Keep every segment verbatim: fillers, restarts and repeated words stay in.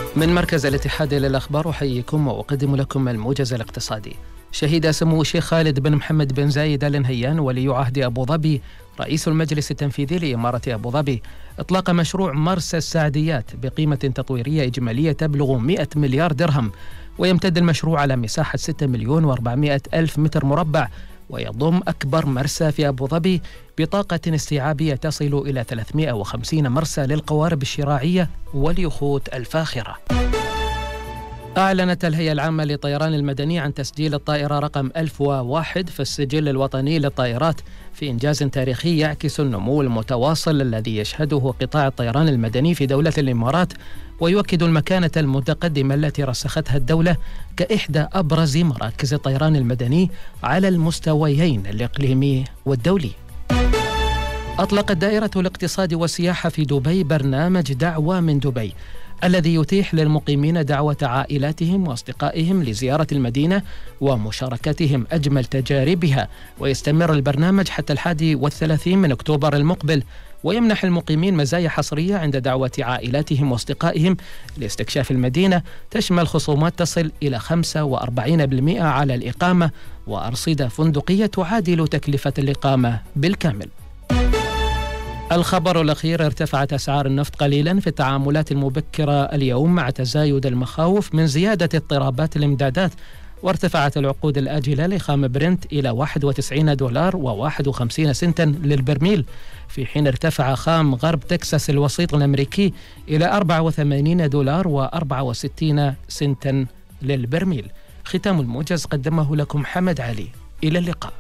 من مركز الاتحاد للأخبار أحييكم وأقدم لكم الموجز الاقتصادي. شهد سمو الشيخ خالد بن محمد بن زايد آل نهيان ولي عهد أبو ظبي رئيس المجلس التنفيذي لإمارة أبو ظبي إطلاق مشروع مرسى السعديات بقيمة تطويرية إجمالية تبلغ مئة مليار درهم، ويمتد المشروع على مساحة ستة مليون وأربعمئة ألف متر مربع، ويضم أكبر مرسى في أبو ظبي بطاقة استيعابية تصل إلى ثلاثمئة وخمسين مرسى للقوارب الشراعية واليخوت الفاخرة. أعلنت الهيئة العامة للطيران المدني عن تسجيل الطائرة رقم ألف وواحد في السجل الوطني للطائرات في إنجاز تاريخي يعكس النمو المتواصل الذي يشهده قطاع الطيران المدني في دولة الإمارات، ويؤكد المكانة المتقدمة التي رسختها الدولة كإحدى أبرز مراكز الطيران المدني على المستويين الإقليمي والدولي. أطلقت دائرة الاقتصاد والسياحة في دبي برنامج دعوة من دبي الذي يتيح للمقيمين دعوة عائلاتهم وأصدقائهم لزيارة المدينة ومشاركتهم أجمل تجاربها، ويستمر البرنامج حتى الحادي والثلاثين من أكتوبر المقبل، ويمنح المقيمين مزايا حصرية عند دعوة عائلاتهم وأصدقائهم لاستكشاف المدينة تشمل خصومات تصل إلى خمسة وأربعين بالمئة على الإقامة وأرصدة فندقية تعادل تكلفة الإقامة بالكامل. الخبر الأخير: ارتفعت أسعار النفط قليلا في التعاملات المبكرة اليوم مع تزايد المخاوف من زيادة اضطرابات الإمدادات، وارتفعت العقود الآجلة لخام برنت إلى واحد وتسعين دولار وواحد وخمسين سنتا للبرميل، في حين ارتفع خام غرب تكساس الوسيط الأمريكي إلى أربعة وثمانين دولار وأربعة وستين سنتا للبرميل. ختام الموجز قدمه لكم حمد علي. إلى اللقاء.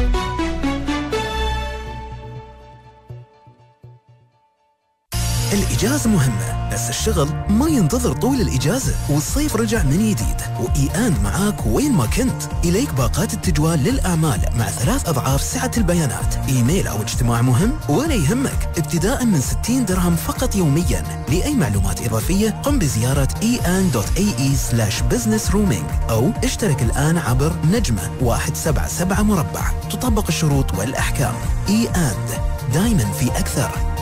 الإجازة مهمة، بس الشغل ما ينتظر طول الإجازة، والصيف رجع من جديد، وإيآن معاك وين ما كنت. إليك باقات التجوال للأعمال مع ثلاث أضعاف سعة البيانات، إيميل أو اجتماع مهم ولا يهمك، ابتداء من ستين درهم فقط يوميا. لأي معلومات إضافية قم بزيارة إي آن دوت إيه إي سلاش بزنس رومينج أو اشترك الآن عبر نجمة واحد سبعة سبعة مربع. تطبق الشروط والأحكام. إيآن، دايما في أكثر.